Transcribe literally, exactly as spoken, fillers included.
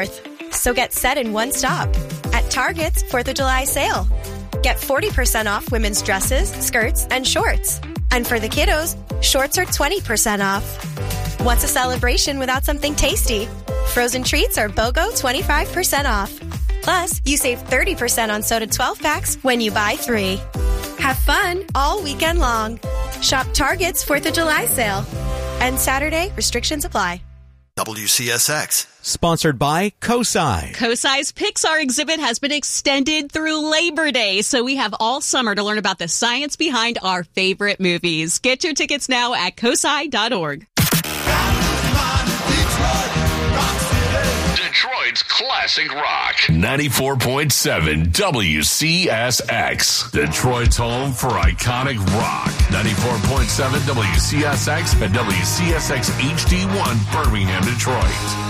So get set in one stop at Target's fourth of July sale. Get forty percent off women's dresses, skirts, and shorts. And for the kiddos, shorts are twenty percent off. What's a celebration without something tasty? Frozen treats are BOGO twenty-five percent off. Plus, you save thirty percent on soda twelve packs when you buy three. Have fun all weekend long. Shop Target's fourth of July sale. And Saturday, restrictions apply. W C S X. Sponsored by COSI. COSI's Pixar exhibit has been extended through Labor Day, so we have all summer to learn about the science behind our favorite movies. Get your tickets now at cosi dot org. Detroit's classic rock. ninety-four point seven W C S X. Detroit's home for iconic rock. ninety-four point seven W C S X and W C S X H D one Birmingham, Detroit.